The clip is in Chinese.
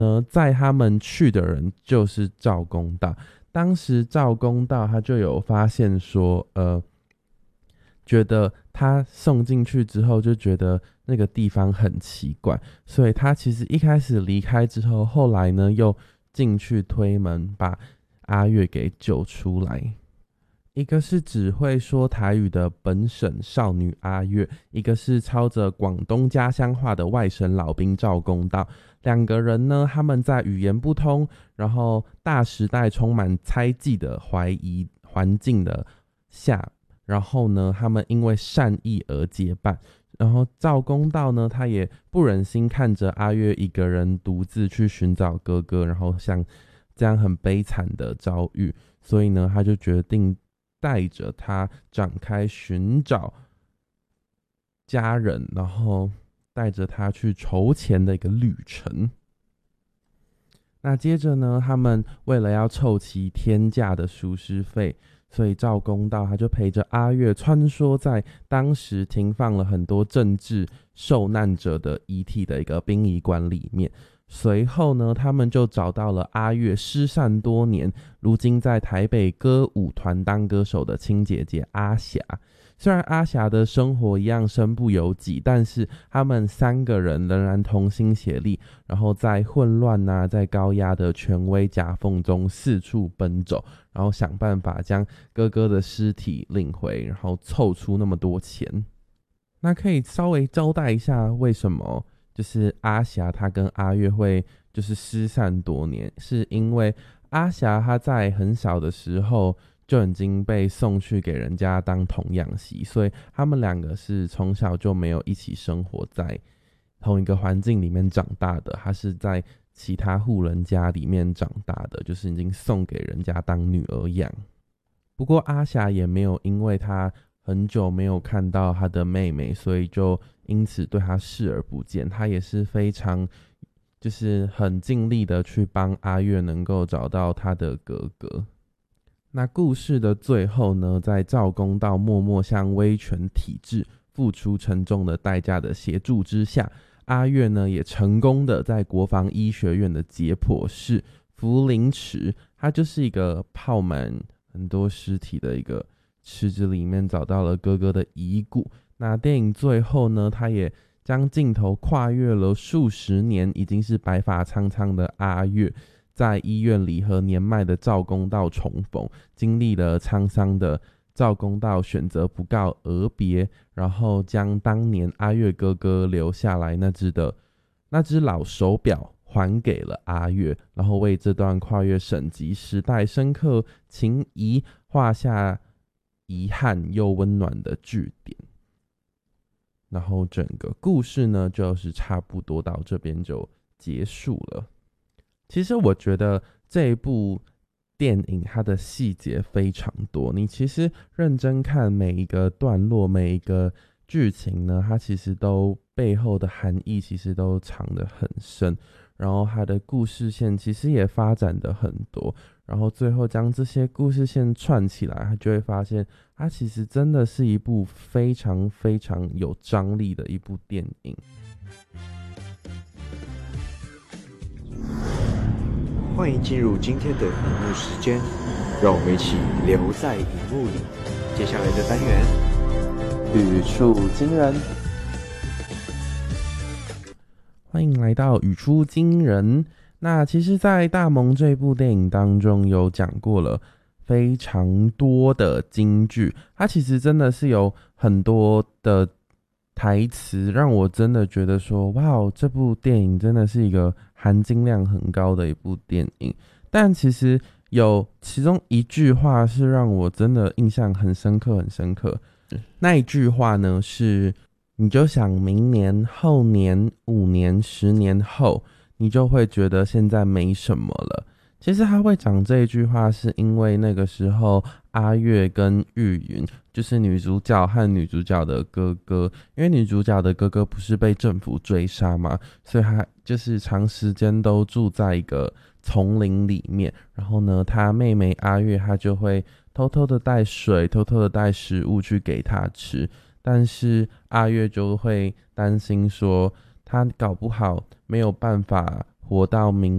载他们去的人就是赵公道。当时赵公道他就有发现说，觉得他送进去之后就觉得那个地方很奇怪，所以他其实一开始离开之后，后来呢又进去推门把阿月给救出来。一个是只会说台语的本省少女阿月，一个是操着广东家乡话的外省老兵赵公道。两个人呢，他们在语言不通，然后大时代充满猜忌的怀疑环境的下，然后呢，他们因为善意而结伴。然后赵公道呢，他也不忍心看着阿月一个人独自去寻找哥哥，然后像这样很悲惨的遭遇，所以呢，他就决定带着他展开寻找家人，然后带着他去筹钱的一个旅程。那接着呢，他们为了要凑齐天价的赎尸费，所以赵公道他就陪着阿月穿梭在当时停放了很多政治受难者的遗体的一个殡仪馆里面。随后呢，他们就找到了阿月失散多年，如今在台北歌舞团当歌手的亲姐姐阿霞。虽然阿霞的生活一样身不由己，但是他们三个人仍然同心协力，然后在混乱在高压的权威夹缝中四处奔走，然后想办法将哥哥的尸体领回，然后凑出那么多钱。那可以稍微交代一下为什么就是阿霞她跟阿月会就是失散多年，是因为阿霞她在很小的时候就已经被送去给人家当童养媳，所以他们两个是从小就没有一起生活在同一个环境里面长大的，她是在其他户人家里面长大的，就是已经送给人家当女儿养。不过阿霞也没有因为她很久没有看到她的妹妹，所以就因此对她视而不见。她也是非常就是很尽力的去帮阿月能够找到她的哥哥。那故事的最后呢，在赵公道默默向威权体制付出沉重的代价的协助之下，阿月呢也成功的在国防医学院的解剖室福林池，它就是一个泡满很多尸体的一个池子里面找到了哥哥的遗骨。那电影最后呢，他也将镜头跨越了数十年，已经是白发苍苍的阿月，在医院里和年迈的赵公道重逢，经历了沧桑的赵公道选择不告而别，然后将当年阿月哥哥留下来那只老手表还给了阿月，然后为这段跨越省级时代深刻情谊画下遗憾又温暖的句点。然后整个故事呢，就是差不多到这边就结束了。其实我觉得这一部电影它的细节非常多，你其实认真看每一个段落，每一个剧情呢，它其实都背后的含义其实都藏得很深，然后它的故事线其实也发展得很多，然后最后将这些故事线串起来，它就会发现它其实真的是一部非常非常有张力的一部电影。 欢迎进入今天的荧幕时间，让我们一起留在荧幕里。接下来的单元， 语出惊人。欢迎来到语出惊人。那其实在大萌这部电影当中有讲过了非常多的金句，它其实真的是有很多的台词让我真的觉得说，哇，这部电影真的是一个含金量很高的一部电影。但其实有其中一句话是让我真的印象很深刻很深刻，那一句话呢是，你就想明年后年5年10年后，你就会觉得现在没什么了。其实他会讲这一句话是因为那个时候阿月跟玉云，就是女主角和女主角的哥哥，因为女主角的哥哥不是被政府追杀嘛，所以他就是长时间都住在一个丛林里面。然后呢，他妹妹阿月她就会偷偷的带水，偷偷的带食物去给他吃，但是阿月就会担心说他搞不好没有办法活到明